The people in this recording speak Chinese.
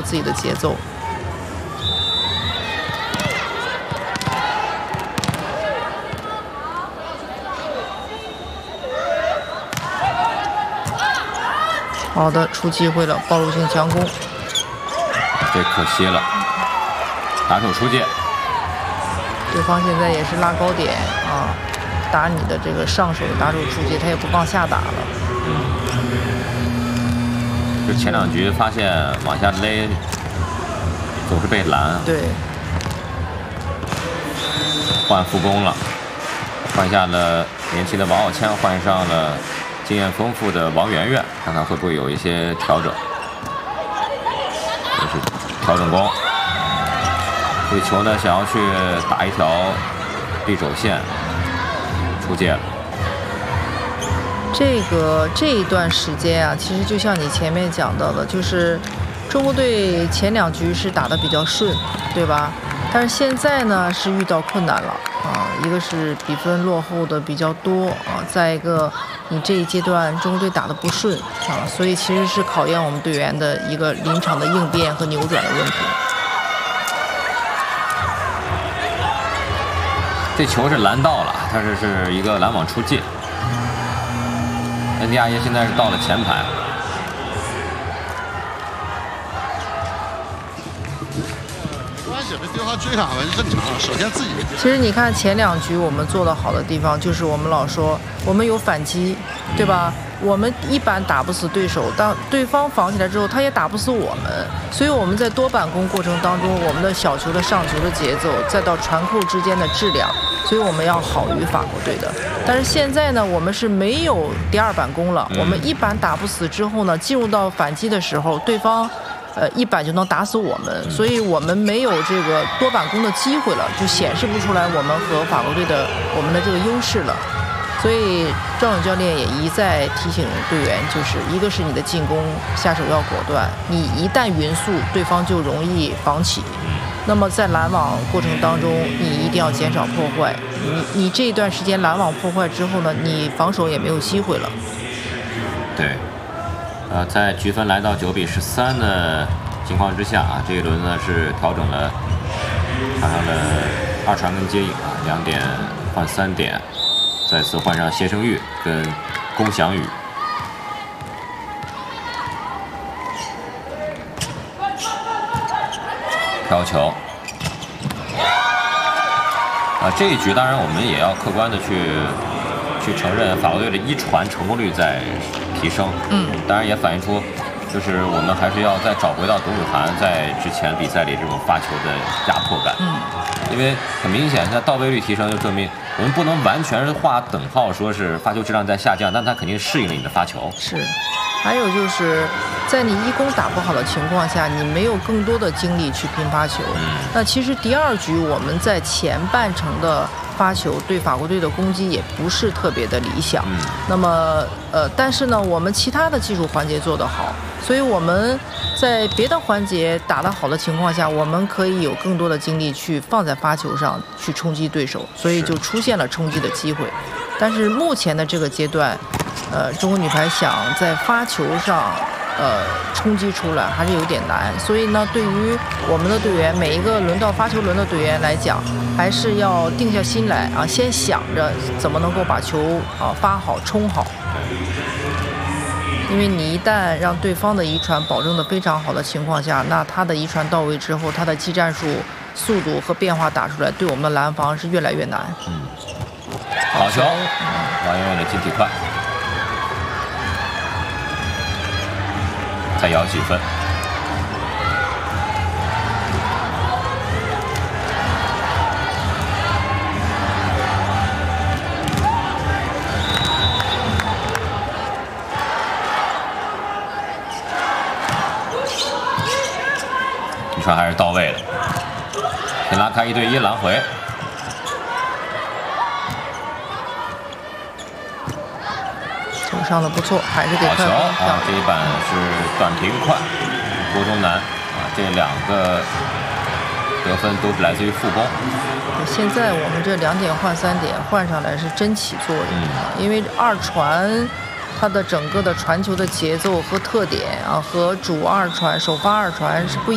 自己的节奏。好的，出机会了，暴露性强攻， 这可惜了，打手出界。 对方现在也是拉高点啊，打你的这个上手打手出界，他也不往下打了。 就前2局发现往下勒总是被拦。 对， 换副攻了，换下了年轻的王傲谦，换上了经验丰富的王媛媛，看看会不会有一些调整。这是调整攻，这个球呢想要去打一条立肘线，出界了。 这一段时间啊，其实就像你前面讲到的，就是中国队前2局是打得比较顺，对吧？但是现在呢是遇到困难了啊，一个是比分落后的比较多啊，再一个你这一阶段中国队打得不顺啊，所以其实是考验我们队员的一个临场的应变和扭转的问题。 这球是拦到了，它是一个拦网出界。恩迪亚耶现在是到了前排。 对方追卡很正常，首先自己。 其实你看前2局我们做得好的地方，就是我们老说我们有反击，对吧？我们一板打不死对手，当对方防起来之后，他也打不死我们。所以我们在多板攻过程当中，我们的小球的上球的节奏，再到传扣之间的质量，所以我们要好于法国队的。但是现在呢，我们是没有第2板攻了，我们一板打不死之后呢，进入到反击的时候，对方一板就能打死我们，所以我们没有这个多板攻的机会了，就显示不出来我们和法国队的我们的这个优势了。所以赵勇教练也一再提醒队员，就是一个是你的进攻下手要果断，你一旦匀速，对方就容易防起。那么在拦网过程当中，你一定要减少破坏。你这一段时间拦网破坏之后呢，你防守也没有机会了。 对。在局分来到9比13的情况之下啊，这一轮呢是调整了，插上了2传跟接应啊，2点换3点，再次换上谢胜玉跟龚翔宇。飘球。这一局当然我们也要客观的去承认法国队的1传成功率在提升，当然也反映出，就是我们还是要再找回到董祖涵在之前比赛里这种发球的压迫感，因为很明显，它到位率提升就证明我们不能完全是划等号说是发球质量在下降，但它肯定适应了你的发球。 是，还有就是在你1攻打不好的情况下，你没有更多的精力去拼发球。那其实第2局我们在前半程的发球对法国队的攻击也不是特别的理想，那么但是呢，我们其他的技术环节做得好，所以我们在别的环节打得好的情况下，我们可以有更多的精力去放在发球上去冲击对手，所以就出现了冲击的机会。但是目前的这个阶段，中国女排想在发球上冲击出来还是有点难，所以呢，对于我们的队员，每一个轮到发球轮的队员来讲，还是要定下心来啊，先想着怎么能够把球发好冲好。因为你一旦让对方的1传保证的非常好的情况下，那他的1传到位之后，他的技战术速度和变化打出来，对我们的拦防是越来越难。 好球，王媛媛的进体快。再摇几分。1传还是到位了，先拉开1对1拦回。 球上的不错，还是得好球啊！ 这一板是短平快，郭忠南这2个得分都是来自于副攻。 现在我们这2点换3点换上来是真起作用因为2传它的整个的传球的节奏和特点和主2传首发2传是不一样。